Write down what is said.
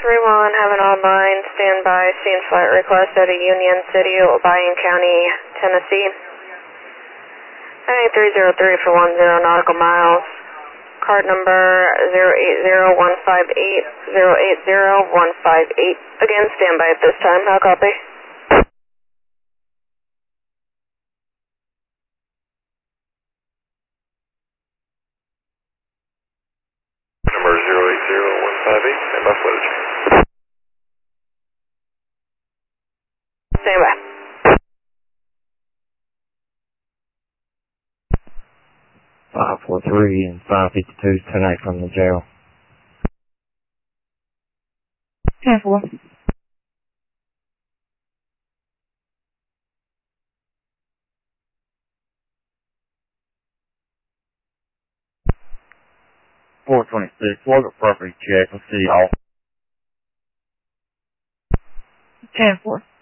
431, have an online standby scene flight request out of Union City, Obion County, Tennessee. Heading 303 for 10 nautical miles. Card number 080158, 080158. Again, standby at this time. How copy? Number 080158, standby footage. Standby. 543 and 552 tonight from the jail. 10-4. Log a property check and see all. 10-4.